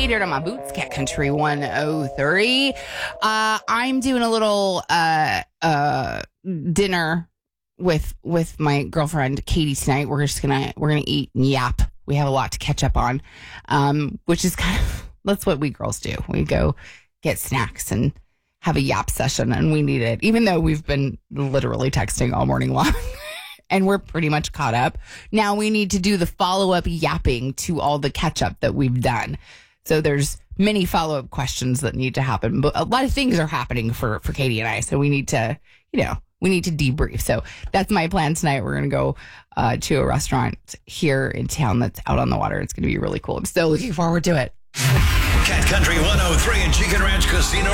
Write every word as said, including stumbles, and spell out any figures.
Hey, dirt on my boots, Cat Country one oh three. Uh, I'm doing a little uh, uh, dinner with with my girlfriend Katie tonight. We're just gonna we're gonna eat and yap. We have a lot to catch up on, um, which is kind of that's what we girls do. We go get snacks and have a yap session, and we need it, even though we've been literally texting all morning long. And we're pretty much caught up. Now we need to do the follow-up yapping to all the catch-up that we've done. So there's many follow-up questions that need to happen. But a lot of things are happening for, for Katie and I. So we need to, you know, we need to debrief. So that's my plan tonight. We're going to go uh, to a restaurant here in town that's out on the water. It's going to be really cool. I'm so looking forward to it. Cat Country one oh three and Chicken Ranch Casino